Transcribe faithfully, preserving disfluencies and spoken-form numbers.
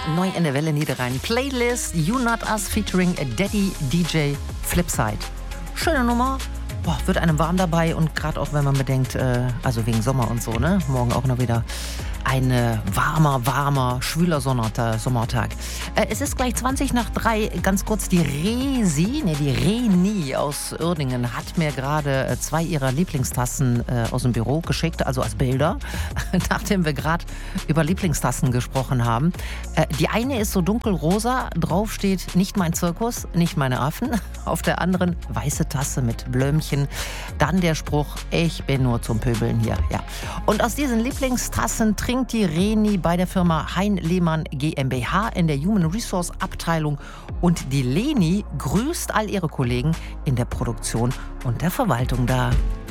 Neu in der Welle Niederrhein. Playlist You Not Us featuring Daddy D J Flipside. Schöne Nummer. Boah, wird einem warm dabei und gerade auch wenn man bedenkt, äh, also wegen Sommer und so, ne? Morgen auch noch wieder ein äh, warmer, warmer, schwüler Sommertag. Sommertag. Äh, es ist gleich zwanzig nach drei. Ganz kurz, die Resi, ne, die Reni aus Uerdingen hat mir gerade äh, zwei ihrer Lieblingstassen äh, aus dem Büro geschickt, also als Bilder, nachdem wir gerade über Lieblingstassen gesprochen haben. Äh, die eine ist so dunkelrosa, drauf steht nicht mein Zirkus, nicht meine Affen. Auf der anderen weiße Tasse mit Blömchen. Dann der Spruch, ich bin nur zum Pöbeln hier. Ja. Und aus diesen Lieblingstassen trinkt die Reni bei der Firma Hein Lehmann GmbH in der Human Resource Abteilung. Und die Leni grüßt all ihre Kollegen in der Produktion und der Verwaltung da.